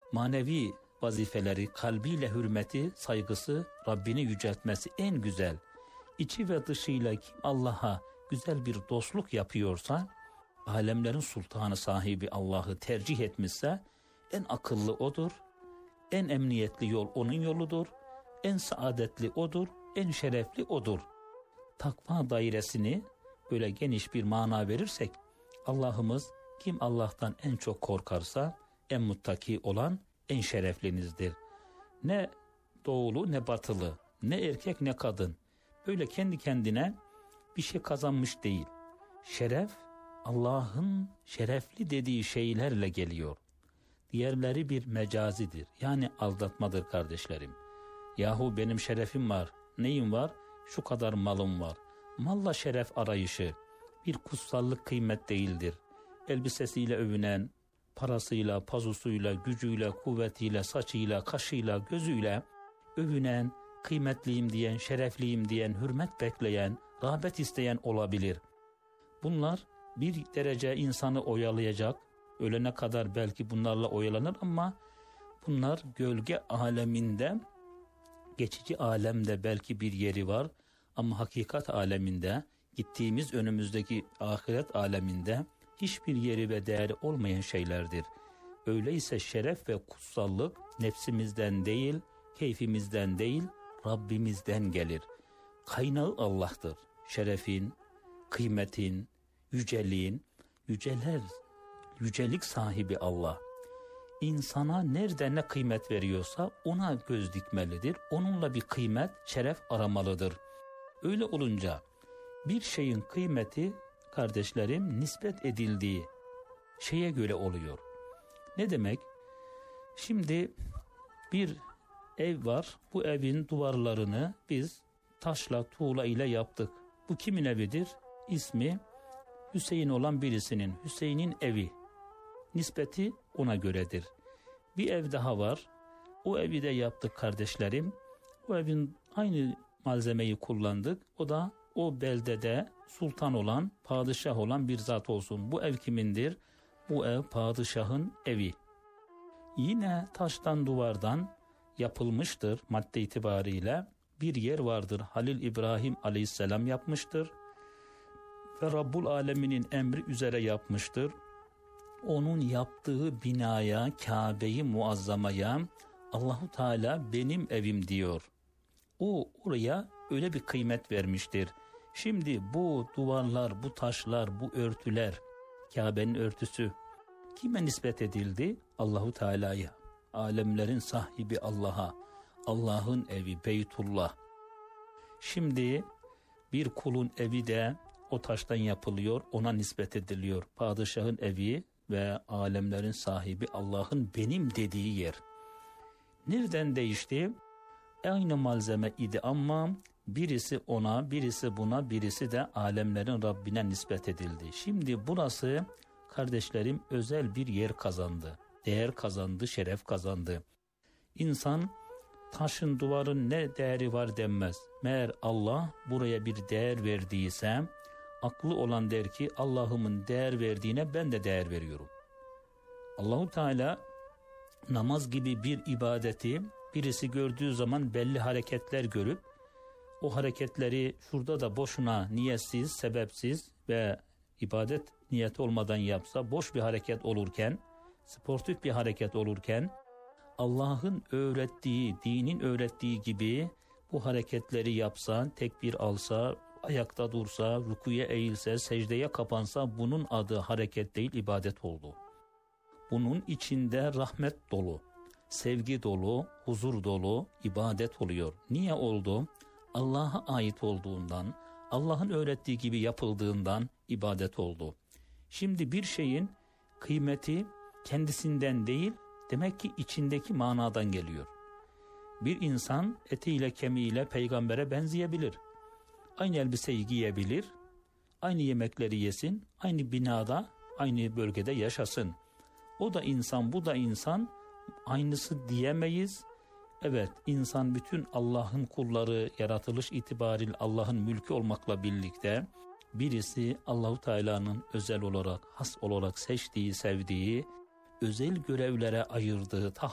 manevi vazifeleri, kalbiyle hürmeti, saygısı, Rabbini yüceltmesi en güzel. İçi ve dışıyla kim Allah'a güzel bir dostluk yapıyorsa, alemlerin sultanı sahibi Allah'ı tercih etmişse, en akıllı odur, en emniyetli yol onun yoludur, en saadetli odur, en şerefli odur. Takva dairesini böyle geniş bir mana verirsek, Allah'ımız kim Allah'tan en çok korkarsa, en muttaki olan en şereflinizdir. Ne doğulu ne batılı, ne erkek ne kadın, böyle kendi kendine bir şey kazanmış değil. Şeref, Allah'ın şerefli dediği şeylerle geliyor. Diğerleri bir mecazidir, yani aldatmadır kardeşlerim. Yahu benim şerefim var, neyim var? Şu kadar malım var. Malla şeref arayışı bir kutsallık, kıymet değildir. Elbisesiyle övünen, parasıyla, pazusuyla, gücüyle, kuvvetiyle, saçıyla, kaşıyla, gözüyle övünen, kıymetliyim diyen, şerefliyim diyen, hürmet bekleyen, rağbet isteyen olabilir. Bunlar bir derece insanı oyalayacak, ölene kadar belki bunlarla oyalanır ama bunlar gölge aleminde, geçici alemde belki bir yeri var ama hakikat aleminde, gittiğimiz önümüzdeki ahiret aleminde hiçbir yeri ve değeri olmayan şeylerdir. Öyleyse şeref ve kutsallık nefsimizden değil, keyfimizden değil, Rabbimizden gelir. Kaynağı Allah'tır. Şerefin, kıymetin, yüceliğin, yücelik sahibi Allah. İnsana nerede ne kıymet veriyorsa ona göz dikmelidir. Onunla bir kıymet, şeref aramalıdır. Öyle olunca bir şeyin kıymeti kardeşlerim nispet edildiği şeye göre oluyor. Ne demek? Şimdi bir ev var. Bu evin duvarlarını biz taşla, tuğla ile yaptık. Bu kimin evidir? İsmi Hüseyin olan birisinin, Hüseyin'in evi. Nispeti ona göredir. Bir ev daha var. O evi de yaptık kardeşlerim. O evin aynı malzemeyi kullandık. O da o beldede sultan olan, padişah olan bir zat olsun. Bu ev kimindir? Bu ev padişahın evi. Yine taştan, duvardan yapılmıştır madde itibariyle. Bir yer vardır. Halil İbrahim Aleyhisselam yapmıştır. Ve Rabbul Aleminin emri üzere yapmıştır. Onun yaptığı binaya, Kabe-i Muazzama'ya Allahu Teala benim evim diyor. O oraya öyle bir kıymet vermiştir. Şimdi bu duvarlar, bu taşlar, bu örtüler, Kabe'nin örtüsü kime nispet edildi? Allahu Teala'ya. Alemlerin sahibi Allah'a. Allah'ın evi Beytullah. Şimdi bir kulun evi de o taştan yapılıyor, ona nispet ediliyor. Padişahın evi ve alemlerin sahibi Allah'ın benim dediği yer. Nereden değişti? Aynı malzeme idi ama birisi ona, birisi buna, birisi de alemlerin Rabbine nispet edildi. Şimdi burası kardeşlerim özel bir yer kazandı. Değer kazandı, şeref kazandı. İnsan taşın, duvarın ne değeri var denmez. Meğer Allah buraya bir değer verdiyse, aklı olan der ki Allah'ımın değer verdiğine ben de değer veriyorum. Allahu Teala namaz gibi bir ibadeti birisi gördüğü zaman belli hareketler görüp o hareketleri şurada da boşuna niyetsiz, sebepsiz ve ibadet niyeti olmadan yapsa boş bir hareket olurken, sportif bir hareket olurken Allah'ın öğrettiği, dinin öğrettiği gibi bu hareketleri yapsa, tekbir alsa, ayakta dursa, rükuya eğilse, secdeye kapansa bunun adı hareket değil ibadet oldu. Bunun içinde rahmet dolu, sevgi dolu, huzur dolu ibadet oluyor. Niye oldu? Allah'a ait olduğundan, Allah'ın öğrettiği gibi yapıldığından ibadet oldu. Şimdi bir şeyin kıymeti kendisinden değil, demek ki içindeki manadan geliyor. Bir insan etiyle kemiğiyle peygambere benzeyebilir. Aynı elbiseyi giyebilir, aynı yemekleri yesin, aynı binada, aynı bölgede yaşasın. O da insan, bu da insan, aynısı diyemeyiz. Evet, insan bütün Allah'ın kulları, yaratılış itibariyle Allah'ın mülkü olmakla birlikte birisi Allahu Teala'nın özel olarak, has olarak seçtiği, sevdiği, özel görevlere ayırdığı,